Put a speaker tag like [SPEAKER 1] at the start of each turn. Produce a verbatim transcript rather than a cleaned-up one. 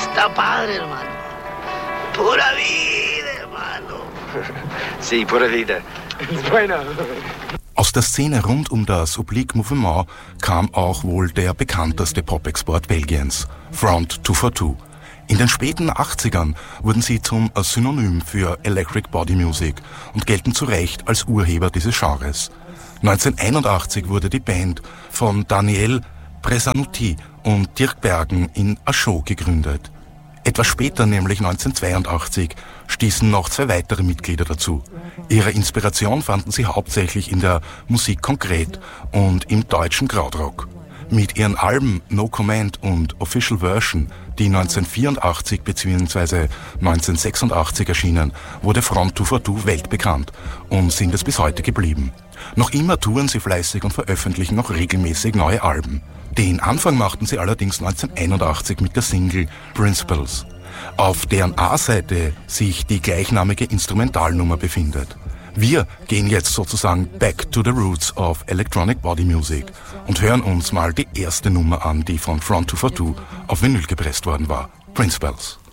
[SPEAKER 1] sta padre, hermano. Pura vida, hermano.
[SPEAKER 2] Sí, pura vida. Bueno.
[SPEAKER 3] Aus der Szene rund um das Oblique Mouvement kam auch wohl der bekannteste Pop-Export Belgiens, Front zwei vier zwei. In den späten achtzigern wurden sie zum Synonym für Electric Body Music und gelten zu Recht als Urheber dieses Genres. neunzehnhunderteinundachtzig wurde die Band von Daniel Presanuti und Dirk Bergen in Aschot gegründet. Etwas später, nämlich neunzehnhundertzweiundachtzig, stießen noch zwei weitere Mitglieder dazu. Ihre Inspiration fanden sie hauptsächlich in der Musik konkret und im deutschen Krautrock. Mit ihren Alben No Comment und Official Version, die neunzehnhundertvierundachtzig bzw. neunzehnhundertsechsundachtzig erschienen, wurde Front zwei vier zwei weltbekannt und sind es bis heute geblieben. Noch immer touren sie fleißig und veröffentlichen noch regelmäßig neue Alben. Den Anfang machten sie allerdings neunzehnhunderteinundachtzig mit der Single Principles, auf deren A-Seite sich die gleichnamige Instrumentalnummer befindet. Wir gehen jetzt sozusagen back to the roots of Electronic Body Music und hören uns mal die erste Nummer an, die von Front zwei vier zwei auf Vinyl gepresst worden war, Principles.